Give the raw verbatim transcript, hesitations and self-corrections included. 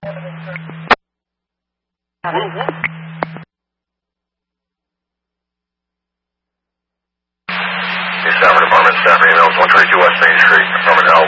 Stafford Department, Stafford emails one thirty-two West Main Street, Norman L